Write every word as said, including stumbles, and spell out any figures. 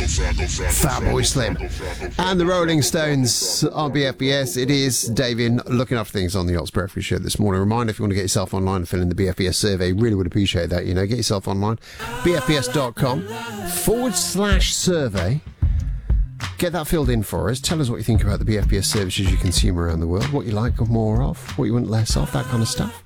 Fatboy Slim. And the Rolling Stones on B F B S. It is David looking after things on the Yachts Breakfast Show this morning. Reminder, if you want to get yourself online and fill in the B F B S survey, really would appreciate that. You know, get yourself online. B F B S dot com forward slash survey. Get that filled in for us. Tell us what you think about the B F B S services you consume around the world, what you like more of, what you want less of, that kind of stuff.